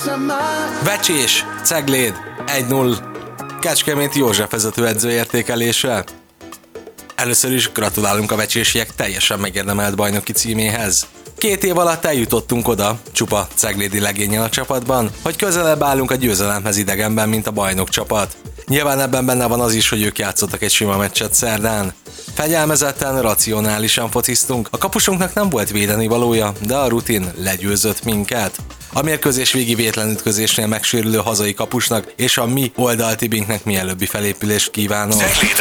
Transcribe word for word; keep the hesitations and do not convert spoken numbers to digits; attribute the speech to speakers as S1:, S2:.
S1: Vecsés, Cegléd, egy null. Kecskeméti József vezető edző értékelése. Először is gratulálunk a vecsésiek teljesen megérdemelt bajnoki címéhez. Két év alatt eljutottunk oda, csupa ceglédi legénnyel a csapatban, hogy közelebb állunk a győzelemhez idegenben, mint a bajnok csapat. Nyilván ebben benne van az is, hogy ők játszottak egy sima meccset szerdán. Fegyelmezetten, racionálisan fociztunk, a kapusunknak nem volt védeni valója, de a rutin legyőzött minket. A mérkőzés végi vétlenütközésnél megsérülő hazai kapusnak és a mi oldaltibinknek mielőbbi felépülést kívánok.